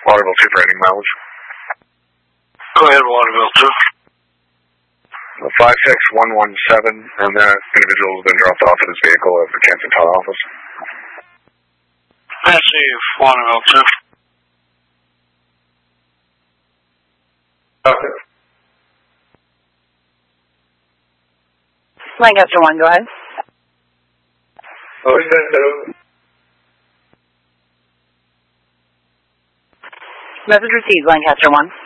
Waterville 2 for any mileage. Go ahead, Waterville 2. 56117, and that individual has been dropped off in his vehicle at the Canton Town office. Passive, Waterville 2. Okay. Lancaster 1, go ahead. Oh, is that Message received, Lancaster 1.